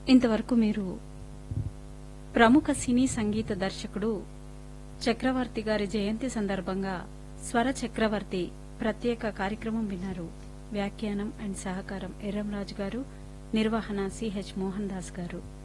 ఇంతవరకు మీరు ప్రముఖ సినీ సంగీత దర్శకుడు చక్రవర్తి గారి జయంతి సందర్భంగా స్వర చక్రవర్తి ప్రత్యేక కార్యక్రమం విన్నారు. వ్యాఖ్యానం అండ్ సహకారం ఎర్రంరాజు గారు, నిర్వహణ సిహెచ్ మోహన్ దాస్ గారు.